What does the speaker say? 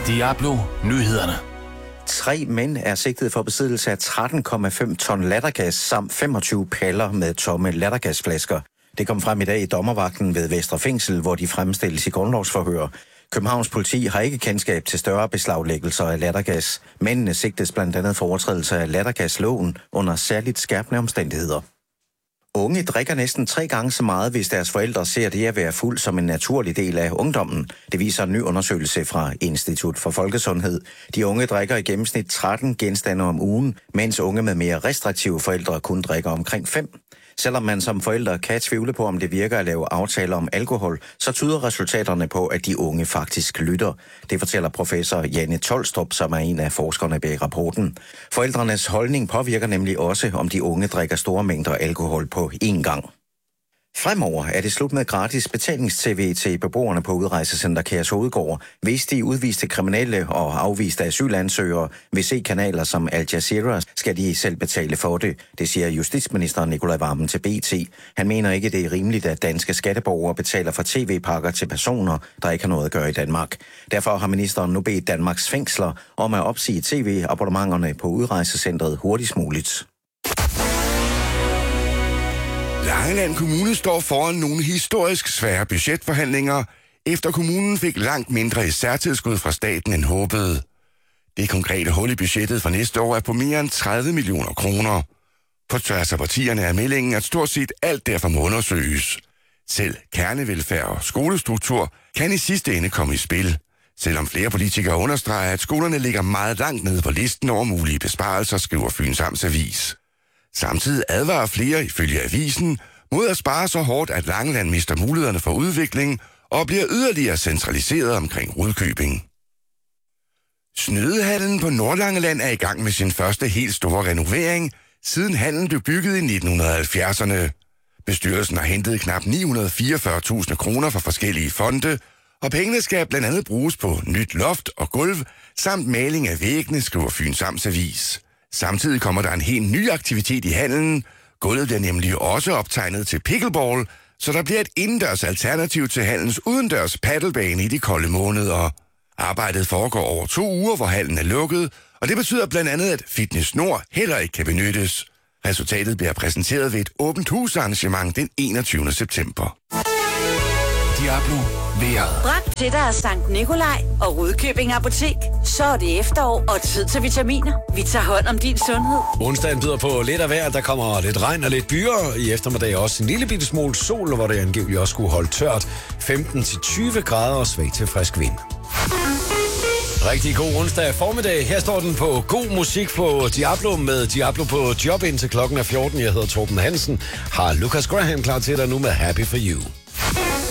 Diablo Nyhederne. 3 mænd er sigtet for besiddelse af 13,5 ton lattergas samt 25 paller med tomme lattergasflasker. Det kom frem i dag i dommervagten ved Vestre Fængsel, hvor de fremstilles i grundlovsforhør. Københavns politi har ikke kendskab til større beslaglæggelser af lattergas. Mændene sigtes blandt andet for overtrædelse af lattergasloven under særligt skærpende omstændigheder. Unge drikker næsten 3 gange så meget, hvis deres forældre ser det at være fuld som en naturlig del af ungdommen. Det viser en ny undersøgelse fra Institut for Folkesundhed. De unge drikker i gennemsnit 13 genstande om ugen, mens unge med mere restriktive forældre kun drikker omkring 5. Selvom man som forældre kan tvivle på, om det virker at lave aftaler om alkohol, så tyder resultaterne på, at de unge faktisk lytter. Det fortæller professor Janne Tolstrup, som er en af forskerne bag rapporten. Forældrenes holdning påvirker nemlig også, om de unge drikker store mængder alkohol på én gang. Fremover er det slut med gratis betalings-tv til beboerne på udrejsecenter Kærshovedgård, hvis de udviste kriminelle og afviste asylansøgere vil se kanaler som Al Jazeera, skal de selv betale for det. Det siger justitsminister Nicolai Wammen til BT. Han mener ikke, det er rimeligt, at danske skatteborgere betaler for tv-pakker til personer, der ikke har noget at gøre i Danmark. Derfor har ministeren nu bedt Danmarks fængsler om at opsige tv-abonnementerne på udrejsecentret hurtigst muligt. Langeland Kommune står foran nogle historisk svære budgetforhandlinger, efter kommunen fik langt mindre i særtilskud fra staten end håbede. Det konkrete hul i budgettet for næste år er på mere end 30 millioner kroner. På tværs af partierne er meldingen, at stort set alt derfor må undersøges. Selv kernevelfærd og skolestruktur kan i sidste ende komme i spil. Selvom flere politikere understreger, at skolerne ligger meget langt nede på listen over mulige besparelser, skriver Fyns Amtsavis. Samtidig advarer flere ifølge avisen mod at spare så hårdt, at Langeland mister mulighederne for udvikling og bliver yderligere centraliseret omkring Rudkøbing. Snydehallen på Nordlangeland er i gang med sin første helt store renovering, siden hallen blev bygget i 1970'erne. Bestyrelsen har hentet knap 944.000 kroner fra forskellige fonde, og pengene skal blandt andet bruges på nyt loft og gulv, samt maling af væggene, skriver Fyns Amtsavis. Samtidig kommer der en helt ny aktivitet i hallen. Gulvet bliver nemlig også optegnet til pickleball, så der bliver et indendørs alternativ til hallens udendørs paddlebane i de kolde måneder. Arbejdet foregår over 2 uger, hvor hallen er lukket, og det betyder blandt andet, at Fitness Nord heller ikke kan benyttes. Resultatet bliver præsenteret ved et åbent husarrangement den 21. september. Diablo vejret. Bragt til dig af Sankt Nikolaj og Rudkøbing Apotek. Så er det efterår og tid til vitaminer. Vi tager hånd om din sundhed. Onsdagen byder på lidt af vejr. Der kommer lidt regn og lidt byer. I eftermiddag også en lille bitte smule sol, hvor det angiveligt også skulle holde tørt. 15-20 grader og svag til frisk vind. Rigtig god onsdag formiddag. Her står den på god musik på Diablo med Diablo på job indtil klokken er 14. Jeg hedder Torben Hansen. Har Lucas Graham klar til dig nu med Happy for You.